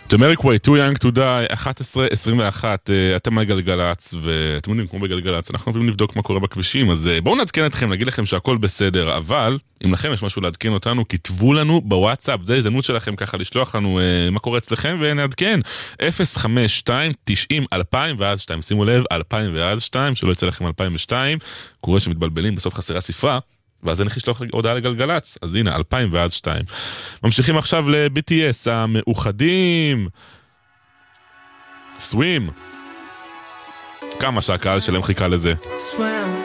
ג'מריק ווי, Too Young to Die, 11:21, אתם מגלגלץ, ואתם יודעים, כמו בגלגלץ, אנחנו יכולים לבדוק מה קורה בכבישים, אז בואו נעדכן אתכם, נגיד לכם שהכל בסדר, אבל אם לכם יש משהו לעדכן אותנו, כתבו לנו בוואטסאפ, זה הזדמנות שלכם ככה לשלוח לנו מה קורה אצלכם, ונעדכן, 052-90-2000 ואז 2, שימו לב, 2000 ואז 2, שלא יצא לכם 2002, קורה שמתבלבלים, בסוף חסרה ספרה, ואז אני אשלוח הודעה לגלגלץ, אז הנה, 2000 ואז 2. ממשיכים עכשיו ל-BTS, המאוחדים. סווים. כמה שהקהל שלהם חיכה לזה.